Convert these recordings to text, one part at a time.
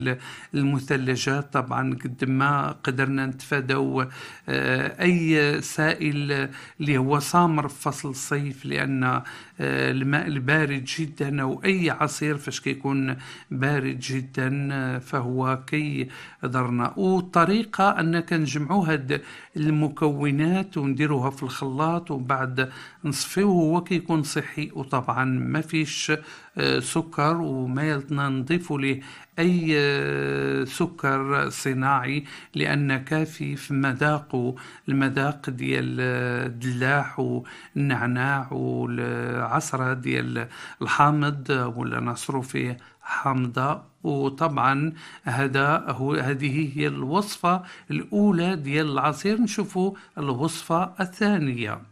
المثلجات. طبعا قد ما قدرنا نتفادوا أي سائل اللي هو صامر في فصل الصيف، لأن الماء البارد جدا أو أي عصير فاش كيكون بارد جدا فهو كي ضرنا. والطريقة أنك نجمعوا هاد المكونات ونديروها في الخلاط وبعد نصفيوه هو كيكون صحي، وطبعا ما فيش سكر وما يلتنا نضيف له أي سكر صناعي، لأن كافي في مذاقه المذاق ديال الدلاح والنعناع والعصرة ديال الحامض ولا نصرو فيه حامضة. وطبعا هذه هي الوصفة الأولى ديال العصير. نشوفوا الوصفة الثانية.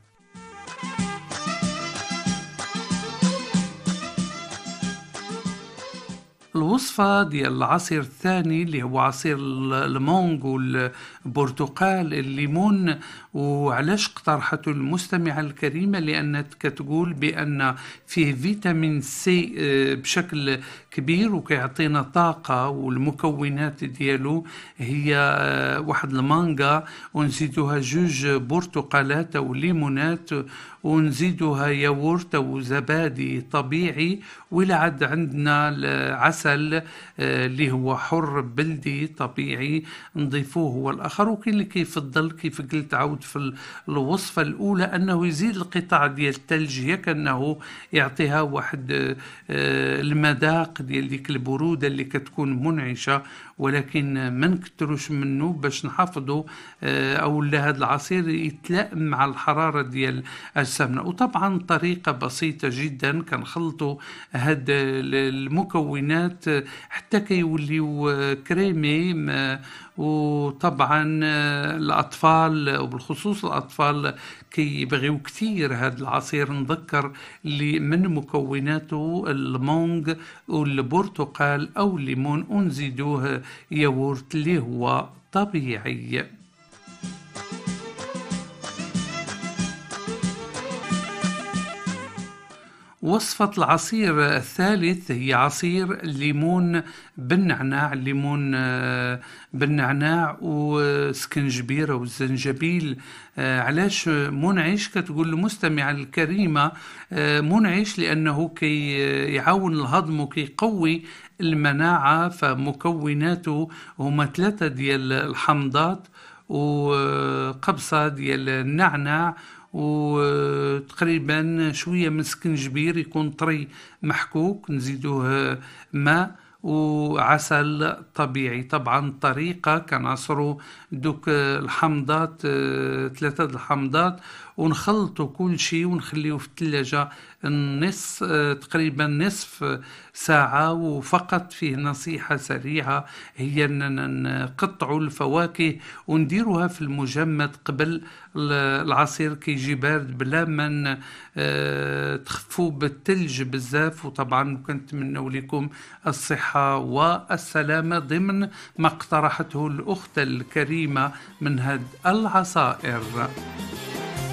الوصفة ديال العصير الثاني اللي هو عصير المانغ والبرتقال الليمون. وعلاش اقترحته المستمعة الكريمة؟ لأنك كتقول بأن فيه فيتامين سي بشكل كبير وكيعطينا طاقة، والمكونات ديالو هي واحد المانغا ونزيدوها 2 برتقالات أو ليمونات ونزيدوها ياغورت أو زبادي طبيعي، وإلا عاد عندنا عسل اللي هو حر بلدي طبيعي نضيفوه هو الآخر. وكاين اللي كيفضل كيف قلت عود في الوصفة الأولى أنه يزيد القطع ديال الثلج هي كأنه يعطيها واحد المذاق ديال ديك البرودة اللي كتكون منعشة، ولكن ما نكتروش منه باش نحافظوا أو هذا العصير يتلائم مع الحرارة ديال أجسامنا. وطبعا طريقة بسيطة جدا، كنخلطوا هاد المكونات حتى كيوليو كريمي. وطبعا الأطفال وبالخصوص الأطفال كيبغيو كتير هذا العصير. نذكر اللي من مكوناته المانغ والبرتقال أو الليمون ونزيدوه ياغورت اللي هو طبيعي. وصفة العصير الثالث هي عصير ليمون بالنعناع. الليمون بالنعناع وسكنجبير أو الزنجبيل. علاش منعش؟ كتقول المستمعة الكريمة منعش لأنه كي يعاون الهضم وكيقوي المناعة. فمكوناته هما 3 ديال الحمضات وقبصة ديال النعناع وتقريبا شوية من سكنجبير يكون طري محكوك، نزيدوه ماء وعسل طبيعي. طبعا الطريقة كنعصروا دوك الحمضات 3 الحمضات ونخلطوا كل شيء ونخليه في الثلاجة تقريبا نصف ساعة. وفقط فيه نصيحة سريعة هي أننا نقطعوا الفواكه ونديروها في المجمد قبل العصير كيجي بارد بلا ما تخفوا بالثلج بزاف. وطبعا كنتمنوا لكم الصحة والسلامة ضمن ما اقترحته الأخت الكريمة من هذه العصائر.